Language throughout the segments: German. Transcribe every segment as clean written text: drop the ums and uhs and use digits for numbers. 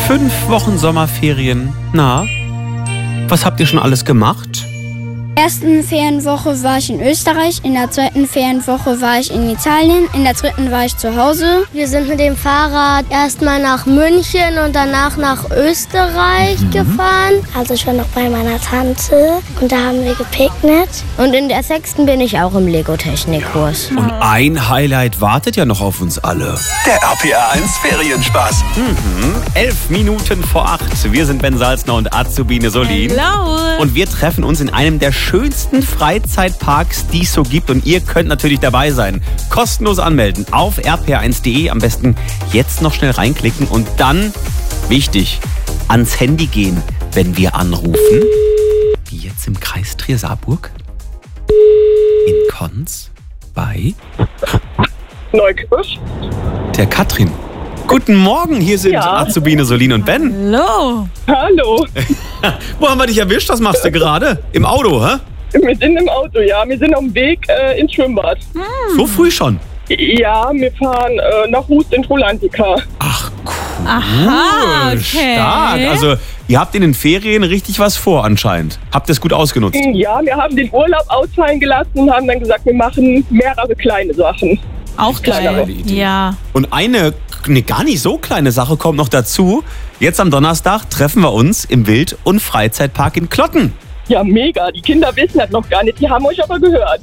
5 Wochen Sommerferien. Na, was habt ihr schon alles gemacht? In der ersten Ferienwoche war ich in Österreich, in der zweiten Ferienwoche war ich in Italien, in der dritten war ich zu Hause. Wir sind mit dem Fahrrad erstmal nach München und danach nach Österreich gefahren. Also ich war noch bei meiner Tante und da haben wir gepicknickt. Und in der 6. bin ich auch im Lego-Technikkurs. Und ein Highlight wartet ja noch auf uns alle. Der RPR 1 Ferienspaß. 11 Minuten vor 8. Wir sind Ben Salzner und Azubine Solin. Hello. Und wir treffen uns in einem der schönsten Freizeitparks, die es so gibt. Und ihr könnt natürlich dabei sein. Kostenlos anmelden auf rpr1.de. Am besten jetzt noch schnell reinklicken und dann, wichtig, ans Handy gehen, wenn wir anrufen. Wie jetzt im Kreis Trier-Saarburg. In Konz bei Neukirch. der Katrin. Guten Morgen, hier sind Azubine Solin und Ben. Hallo. Hallo. Wo haben wir dich erwischt? Was machst du gerade? Im Auto, hä? Wir sind im Auto, ja. Wir sind auf dem Weg ins Schwimmbad. So früh schon? Ja, wir fahren nach Hust in Trolantica. Ach, cool. Aha, okay. Stark. Also, ihr habt in den Ferien richtig was vor anscheinend. Habt ihr es gut ausgenutzt? Ja, wir haben den Urlaub ausfallen gelassen und haben dann gesagt, wir machen mehrere kleine Sachen. Auch geil. Idee. Ja. Und eine gar nicht so kleine Sache kommt noch dazu. Jetzt am Donnerstag treffen wir uns im Wild- und Freizeitpark in Klotten. Ja, mega. Die Kinder wissen das noch gar nicht. Die haben euch aber gehört.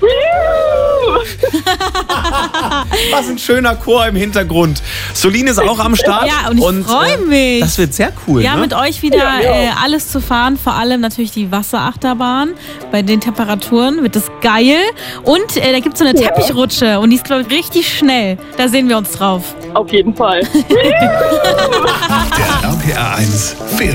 Was ein schöner Chor im Hintergrund. Solin ist auch am Start. Ja, und ich freue mich. Das wird sehr cool. Ja, ne? mit euch wieder alles zu fahren, vor allem natürlich die Wasserachterbahn. Bei den Temperaturen wird das geil. Und da gibt es so eine Teppichrutsche und die ist, glaube ich, richtig schnell. Da sehen wir uns drauf. Auf jeden Fall. Der RPR 1 Ferien.